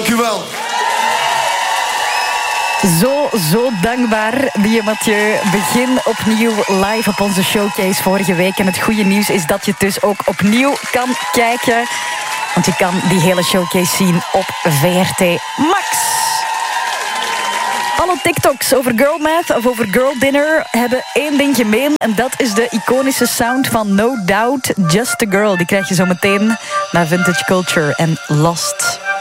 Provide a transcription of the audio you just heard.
Dank u wel. Zo dankbaar, die Mathieu. Begin opnieuw live op onze showcase vorige week. En het goede nieuws is dat je het dus ook opnieuw kan kijken. Want je kan die hele showcase zien op VRT Max. Alle TikToks over Girl Math of over Girl Dinner hebben één ding gemeen. En dat is de iconische sound van No Doubt, Just a Girl. Die krijg je zo meteen naar Vintage Culture en Lost.